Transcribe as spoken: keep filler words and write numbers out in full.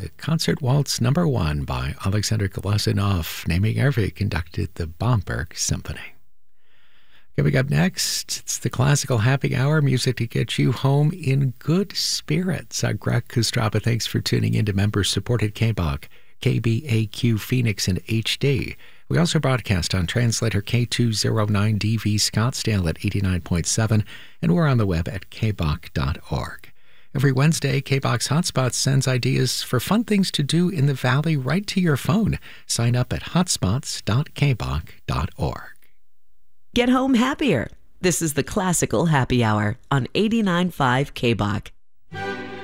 the Concert Waltz Number One by Alexander Glazunov, naming Hervé conducted the Bamberg Symphony. Coming up next, it's the Classical Happy Hour, music to get you home in good spirits. I'm Greg Kostrapa. Thanks for tuning in to member-supported K B O C, K B A Q Phoenix in H D. We also broadcast on translator K two oh nine D V Scottsdale at eighty-nine point seven, and we're on the web at k b o c dot org. Every Wednesday, K B O C Hotspots sends ideas for fun things to do in the Valley right to your phone. Sign up at hotspots dot k b o c dot org. Get home happier. This is the Classical Happy Hour on eighty-nine point five K B O C.